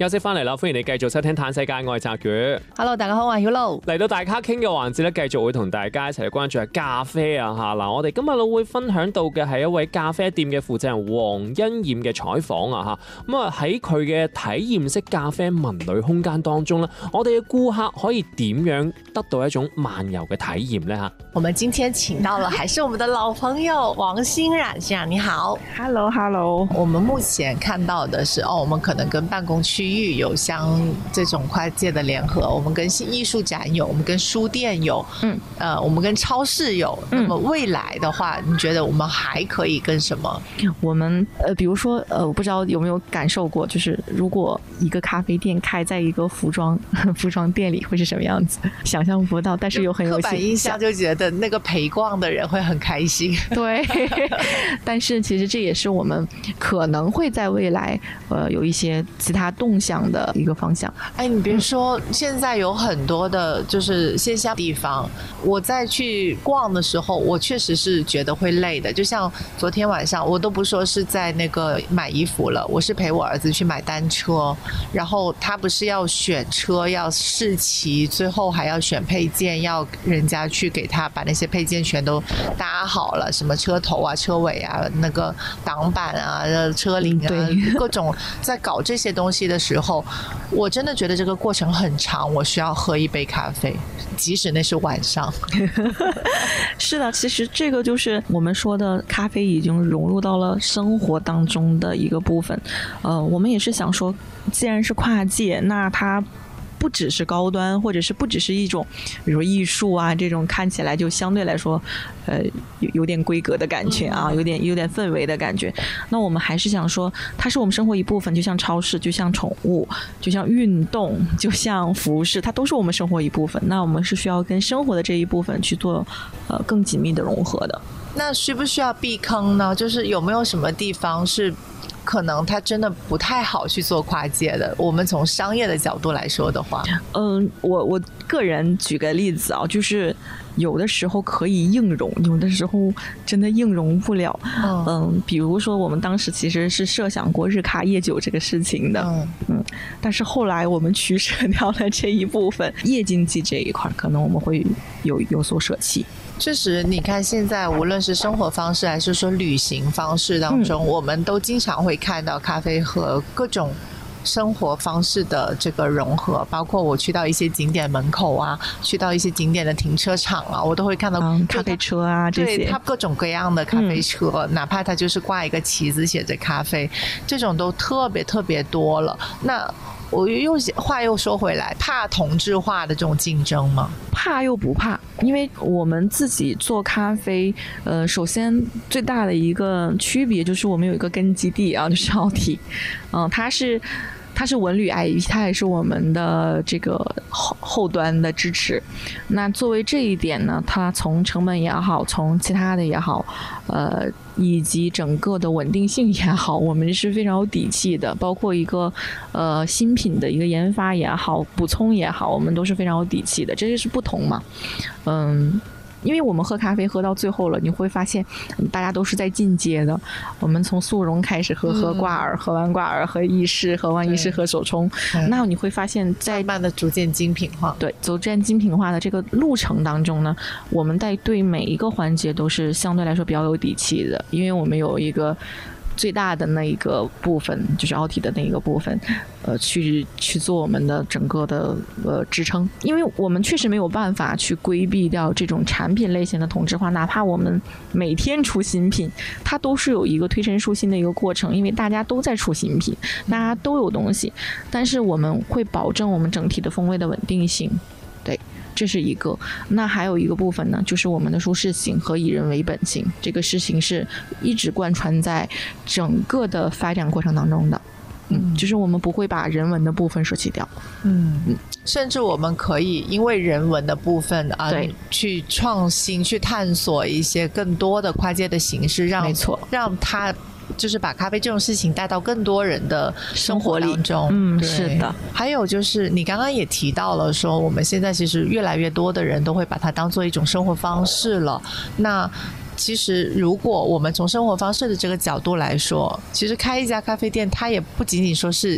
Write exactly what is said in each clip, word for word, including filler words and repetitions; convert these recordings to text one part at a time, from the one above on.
休息翻嚟啦，歡迎你繼續收聽《嘆世界》，我係澤宇。 Hello， 大家好，我係曉露。 嚟到大家傾嘅環節咧，繼續會同大家一齊關注下咖啡啊嚇嗱，我哋今日會分享到嘅係一位咖啡店嘅負責人黃欣艷嘅採訪啊嚇，咁啊喺佢嘅體驗式咖啡文旅空間當中咧，我哋嘅顧客可以點樣得到一種漫遊嘅體驗呢？嚇？ 我們今天請到了還是我們的老朋友王欣冉先生，你好。 Hello Hello， 我們目前看到的是哦，我們可能跟辦公區域有像這種跨界的聯合，我們跟藝術展有，我們跟書店有，嗯，呃，我們跟超市有。那麼未來的話，你覺得我們還可以跟什麼？ 我們呃，比如說呃，我不知道有沒有感受過，就是如果一個咖啡店開在一個服裝服裝店裡會是什麼樣子？想象不到，但是又很有刻板印象，就覺得那個陪逛的人會很開心。 對，但是其實這也是我們可能會在未來呃有一些其他動向的一個方向。 哎，你別說，現在有很多的，就是線下地方，我在去逛的時候，我確實是覺得會累的。就像昨天晚上，我都不說是在那個買衣服了，我是陪我兒子去買單車，然後他不是要選車，要試騎，最後還要選配件，要人家去給他把那些配件全都搭好了，什麼車頭啊、車尾啊、那個擋板啊、車鈴啊，各種在搞這些東西的時候，我真的覺得這個過程很長，我需要喝一杯咖啡，即使那是晚上。 是的，其實這個就是我們說的咖啡已經融入到了生活當中的一個部分。呃，我們也是想說，既然是跨界，那它不只是高端，或者是不只是一種，比如說藝術啊，這種看起來就相對來說，呃，有有點規格的感覺啊，有點有點氛圍的感覺。那我們還是想說，它是我們生活一部分，就像超市，就像寵物，就像運動，就像服飾，它都是我們生活一部分。那我們是需要跟生活的這一部分去做，呃，更緊密的融合的。 那需不需要避坑呢？就是有沒有什麼地方是可能它真的不太好去做跨界的？我們從商業的角度來說的話， 嗯，我我個人舉個例子啊，就是有的時候可以硬融，有的時候真的硬融不了。嗯，嗯比如說我們當時其實是設想過日咖夜酒這個事情的，嗯嗯，但是後來我們取捨掉了這一部分，夜經濟這一塊可能我們會有有所捨棄。 確實，你看現在無論是生活方式還是說旅行方式當中，嗯，我們都經常會看到咖啡和各種生活方式的這個融合，包括我去到一些景點門口啊，去到一些景點的停車場啊，我都會看到咖啡車啊，這些， 對，它各種各樣的咖啡車，嗯，哪怕它就是掛一個旗子寫着咖啡，這種都特別特別多了。那我又話又說回來，怕同質化的這種競爭嗎？ 怕又不怕，因為我們自己做咖啡，呃，首先最大的一個區別就是我們有一個根基地啊，就是奧體，嗯，它是它是文旅 I P， 它也是我們的這個後後端的支持。那作為這一點呢，它從成本也好，從其他的也好，呃，以及整個的穩定性也好，我們是非常有底氣的。包括一個呃新品的一個研發也好，補充也好，我們都是非常有底氣的。這就是不同嘛，嗯。因為我們喝咖啡喝到最後了，你會發現大家都是在進階的。我們從速溶開始喝，喝掛耳，喝完掛耳喝意式，喝完意式喝手沖。那你會發現在慢慢的逐漸精品化。 對，逐漸精品化的這個路程當中呢，我們在對每一個環節都是相對來說比較有底氣的，因為我們有一個最大的那一個部分，就是奧體的那一個部分，呃，去去做我們的整個的呃支撐，因為我們確實沒有辦法去規避掉這種產品類型的同質化，哪怕我們每天出新品，它都是有一個推陳出新的一個過程，因為大家都在出新品，大家都有東西，但是我們會保證我們整體的風味的穩定性，對。這是一個，那還有一個部分呢，就是我們的舒適性和以人為本性，這個事情是一直貫穿在整個的發展過程當中的。嗯，就是我們不會把人文的部分捨棄掉。嗯嗯， 甚至我們可以因為人文的部分啊，對，去創新、去探索一些更多的跨界的形式，讓沒錯， 讓它。就是把咖啡這種事情帶到更多人的生活當中。 嗯，是的。 還有就是你剛剛也提到了說，我們現在其實越來越多的人都會把它當做一種生活方式了。那其實如果我們從生活方式的這個角度來說，其實開一家咖啡店，它也不僅僅說是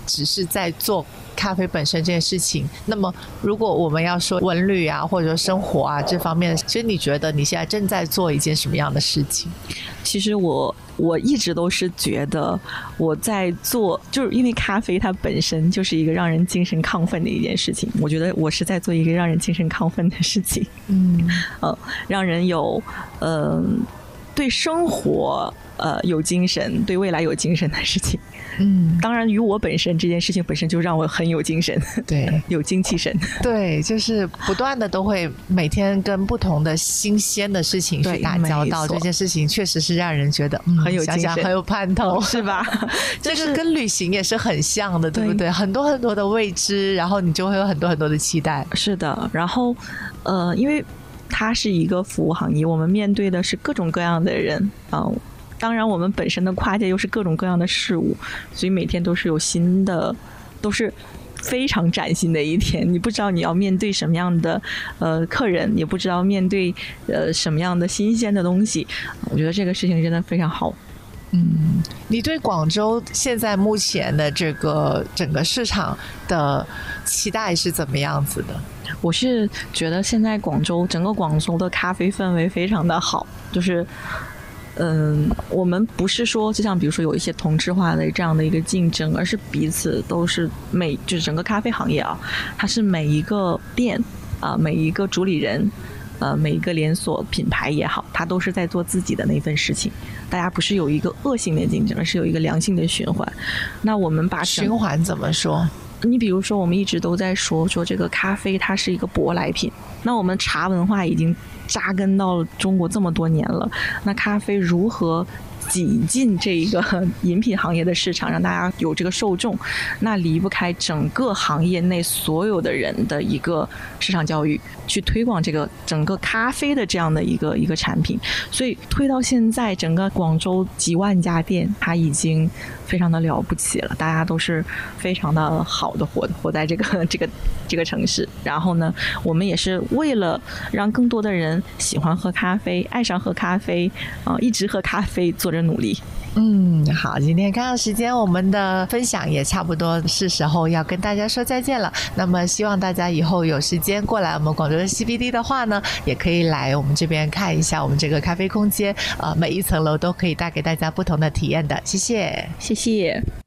只是在做咖啡本身这件事情。那么如果我们要说文旅啊或者说生活啊这方面，其实你觉得你现在正在做一件什么样的事情？ 其实我我一直都是觉得我在做，就是因为咖啡它本身就是一个让人精神亢奋的一件事情，我觉得我是在做一个让人精神亢奋的事情。 嗯， 呃，让人有呃对生活呃有精神，对未来有精神的事情。 嗯， 当然，与我本身这件事情本身就让我很有精神， 对， 有精气神。 对，就是不断的都会每天跟不同的新鲜的事情去打交道，这件事情确实是让人觉得、嗯、 很有精神， 想想很有盼头， 是吧？ 这个跟旅行也是很像的，对不对？很多很多的未知，然后你就会有很多很多的期待。 是的，然后呃，因为它是一个服务行业，我们面对的是各种各样的人啊。呃当然我们本身的跨界又是各种各样的事物，所以每天都是有新的，都是非常崭新的一天。你不知道你要面对什么样的呃客人，也不知道面对呃什么样的新鲜的东西。我觉得这个事情真的非常好。 嗯，你对广州现在目前的这个整个市场的期待是怎么样子的？ 我是觉得现在广州整个广州的咖啡氛围非常的好，就是嗯，我们不是说就像比如说有一些同质化的这样的一个竞争，而是彼此都是每就是整个咖啡行业啊，它是每一个店啊、呃，每一个主理人，呃，每一个连锁品牌也好，它都是在做自己的那份事情。大家不是有一个恶性的竞争，而是有一个良性的循环。那我们把循环怎么说？ 你比如说，我们一直都在说说这个咖啡它是一个舶来品，那我们茶文化已经扎根到中国这么多年了，那咖啡如何挤进这个饮品行业的市场，让大家有这个受众，那离不开整个行业内所有的人的一个市场教育，去推广这个整个咖啡的这样的一个一个产品。所以推到现在，整个广州几万家店，它已经非常的了不起了，大家都是非常的好的活活在这个这个这个城市。然后呢，我们也是为了让更多的人喜欢喝咖啡，爱上喝咖啡，啊、呃，一直喝咖啡，做着努力。 嗯，好，今天看到时间，我们的分享也差不多是时候要跟大家说再见了。那么希望大家以后有时间过来我们广州的 C B D 的话呢，也可以来我们这边看一下我们这个咖啡空间，呃，每一层楼都可以带给大家不同的体验的。谢谢， 谢谢。